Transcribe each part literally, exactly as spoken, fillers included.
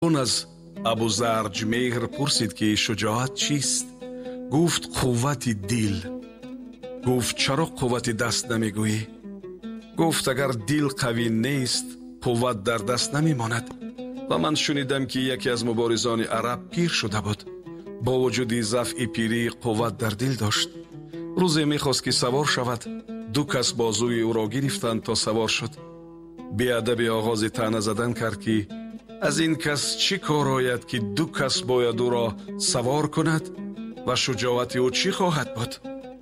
ناخن از ابوزرجمهر پرسید که شجاعت چیست؟ گفت قوت دل. گفت چرا قوت دست نمیگویی؟ گفت اگر دل قوی نیست قوت در دست نمیماند. و من شنیدم که یکی از مبارزان عرب پیر شده بود. با وجود ضعف پیری قوت در دل داشت. روزی میخواست که سوار شود. دو کس بازوی او را گرفتند تا سوار شد. بیادب آغاز طعنه زدن کرد که از این کس چی کار آید که دو کس باید او را سوار کند و شجاعت او چی خواهد بود؟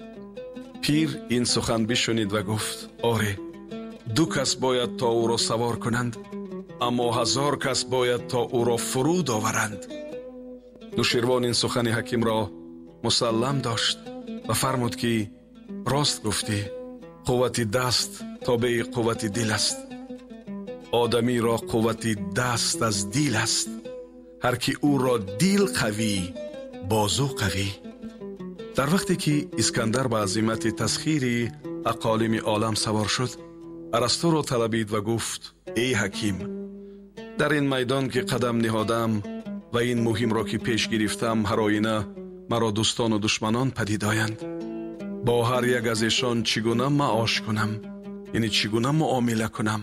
پیر این سخن بشنید و گفت آره، دو کس باید تا او را سوار کنند، اما هزار کس باید تا او را فرود آورند. نوشیروان این سخن حکیم را مسلم داشت و فرمود که راست گفتی، قوت دست تابع قوت دل است. آدمی را قوت دست از دل است. هر کی او را دل قوی، بازو قوی. در وقتی که اسکندر به عزیمت تسخیر اقالیم عالم سوار شد، ارسطو را طلبید و گفت ای حکیم، در این میدان که قدم نهادم و این مهم را که پیش گرفتم، هر آینه مرا دوستان و دشمنان پدید آیند. با هر یک از ایشان چگونه معاش کنم، یعنی چگونه معامله کنم؟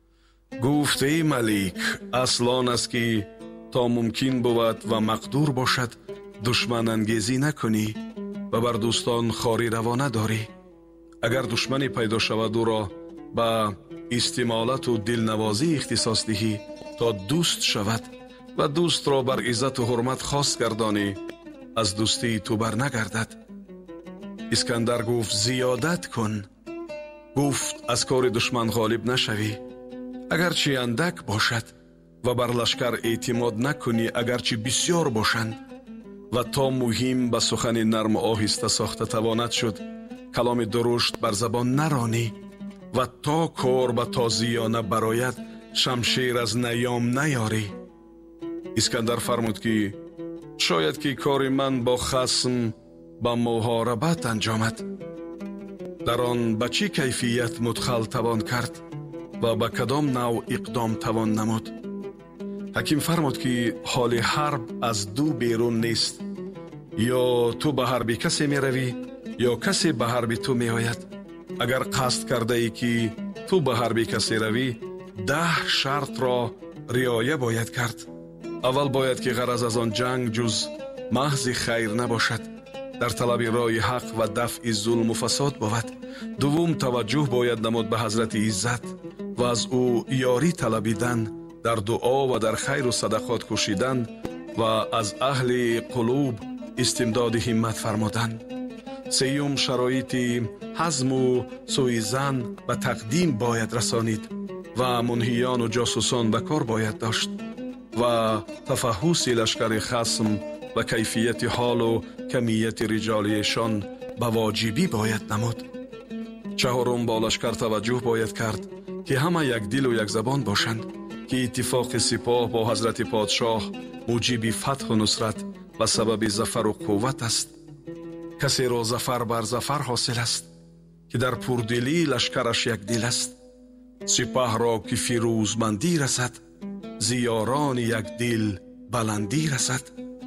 گفت ای ملک، اصلان است که تا ممکن بود و مقدور باشد دشمن انگیزی نکنی و بر دوستان خاری روانه داری. اگر دشمنی پیدا شود او را با استمالت و دلنوازی اختصاص دهی تا دوست شود و دوست را بر عزت و حرمت خاص گردانی، از دوستی تو بر نگردد. اسکندر گفت زیادت کن. گفت از کار دشمن غالب نشوی اگرچه اندک باشد و بر لشکر اعتماد نکنی اگرچه بسیار باشند. و تا مهم به سخن نرم و آهسته ساخته تواند شد کلام درشت بر زبان نرانی و تا کار به تازیانه براید شمشیر از نیام نیاری. اسکندر فرمود که شاید که کار من با خصم با محاربت انجامد. در آن به چه کیفیت مدخل توان کرد و به کدام نوع اقدام توان نمود؟ حکیم فرمود که حال حرب از دو بیرون نیست. یا تو به حرب کسی می روی یا کسی به حرب تو می آید. اگر قصد کرده ای که تو به حرب کسی روی، ده شرط را رعایت باید کرد. اول باید که غرض از آن جنگ جز محض خیر نباشد، در طلب رای حق و دفع ظلم و فساد بود. دوم توجه باید نمود به حضرت عزت و از او یاری طلبیدن، در دعا و در خیر و صدقات کوشیدن و از اهل قلوب استمداد همت فرمودن. سیوم شرایط حزم و سوءظن و تقدیم باید رسانید و منهیان و جاسوسان به کار باید داشت و تفحص لشکر خصم و کیفیت حال و کمیت رجالیشان به واجبی باید نمود. چهارم با لشکر توجه باید کرد که همه یک دل و یک زبان باشند، که اتفاق سپاه با حضرت پادشاه موجب فتح و نصرت و سبب ظفر و قوت است. کسی را ظفر بر ظفر حاصل است که در پردلی لشکرش یک دل است. سپاه را که فیروزمندی رسد، زیاران یک دل بلندی رسد.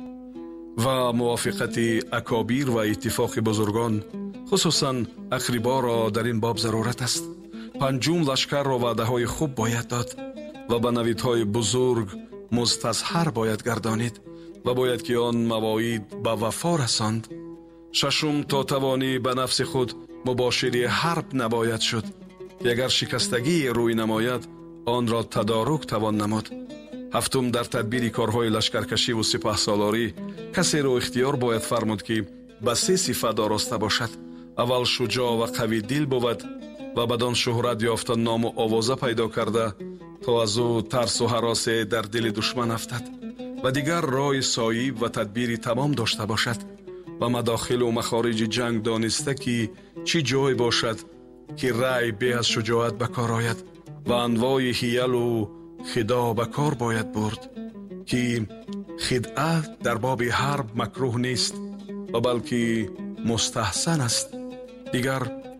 و موافقت اکابیر و اتفاق بزرگان خصوصا اقربا را در این باب ضرورت است. پنجم لشکر را وعده های خوب باید داد و به نویدهای بزرگ مستظهر باید گردانید و باید که آن مواعید به وفا رساند. ششم تا توانی به نفس خود مباشر حرب نباید شد که اگر شکستگی روی نماید آن را تدارک توان نمود. هفتم در تدبیر کارهای لشکرکشی و سپاه سالاری کسی را اختیار باید فرمود که به سه صفت آراسته باشد. اول شجاع و قوی دل بود و بدان شهرت یافته نام و آوازه پیدا کرده تا از او ترس و هراس در دل دشمن افتد. و دیگر رای صایب و تدبیری تمام داشته باشد و مداخل و مخارج جنگ دانسته که چی جای باشد که رای به از شجاعت بکار آید و انواع حیل و خداع بکار باید برد که خدعه در باب حرب مکروه نیست و بلکه مستحسن است. دیگر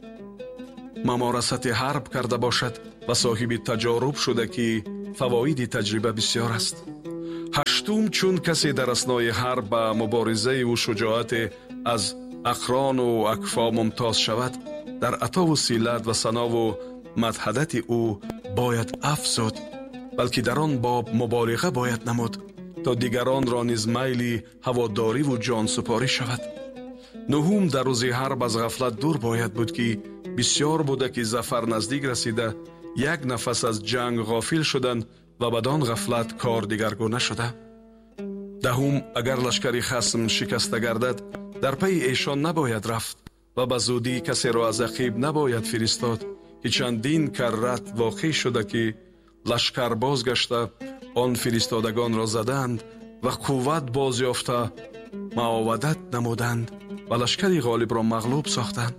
ممارست حرب کرده باشد و صاحب تجارب شده که فواید تجربه بسیار است. ҳаштум чун касе дар аснои ҳарб ба муборизаеву шуҷоате аз ақрону акфо мумтоз шавад, дар атову силат ва санову мадҳадати ӯ бояд афзуд, балки дар он боб муболиға бояд намуд, то дигаронро низ майли ҳаводориву ҷонсупорӣ шавад. нуҳум дар рӯзи ҳарб аз ғафлат дур бояд буд, ки бисьёр буда ки зафар наздик расида, як нафас аз ҷанг ғофил шуданд ва бадон ғафлат кор дигаргуна шуда. даҳум, агар лашкари хасм шикаста гардад, дар пайи эшон набояд рафт ва ба зудӣ касеро аз ақиб набояд фиристод, ки чандин каррат воқеъ шуда, ки лашкар бозгашта он фиристодагонро заданд ва қувват бозёфта маовадат намуданд ва лашкари ғолибро мағлуб сохтанд.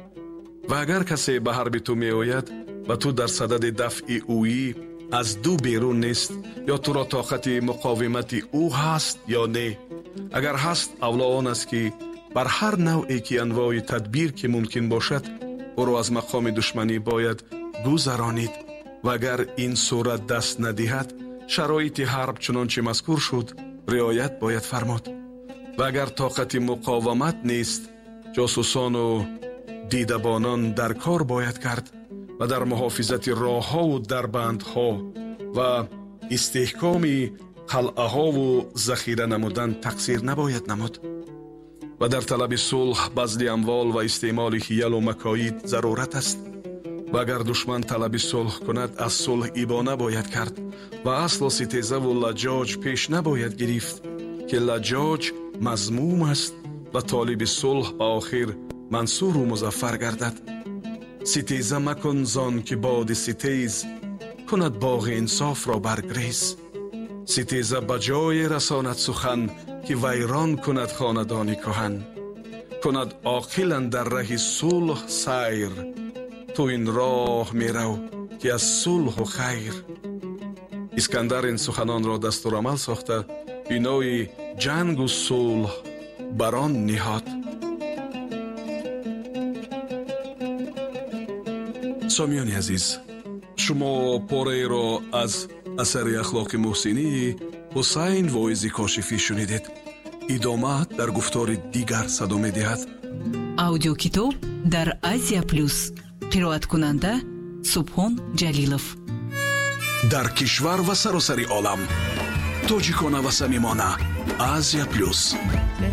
ва агар касе ба ҳарби ту меояд ва ту дар садади дафъи ӯӣ аз ду берун нест, ё туро тоқати муқовимати ӯ ҳаст ё не, агар ҳаст, авло он аст ки бар ҳар навъе ки анвои тадбир ки мумкин бошад, ӯро аз мақоми душманӣ бояд гузаронид, ва агар ин сурат даст надиҳад, шароити ҳарб чунончи мазкур шуд, риоят бояд фармуд. ва агар тоқати муқовамат нест, ҷосусону дидабонон дар кор бояд кард ва дар муҳофизати роҳҳову дарбандҳо ва истеҳкоми қалъаҳову захира намудан тақсир набояд намуд. ва дар талаби сулҳ базли амвол ва истеъмоли ҳиялу макоид зарурат аст. ва агар душман талаби сулҳ кунад, аз сулҳ ибона бояд кард ва аслу ситезаву лаҷоҷ пеш набояд гирифт, ки лаҷоҷ мазмум аст ва толиби сулҳ ба охир мансуру музаффар гардад. ситеза макун зон ки боди ситез кунад боғи инсофро баргрез. ситеза ба ҷое расонад сухан, ки вайрон кунад хонадони кӯҳан. кунад оқилан дар раҳи сулҳ сайр, ту ин роҳ мерав ки аз сулҳу хайр. искандар ин суханонро дастурамал сохта, бинои ҷангу сулҳ бар он ниҳод. сомиёни азиз, шумо пораеро аз асари ахлоқи муҳсинии ҳусайн воизи кошифӣ шунидед. идома дар гуфтори дигар садо медиҳад. аудиокитоб дар Азия плюс. қироаткунанда Субҳон Ҷалилов. дар кишвар ва саросари олам, тоҷикона ва самимона. Азия плюс.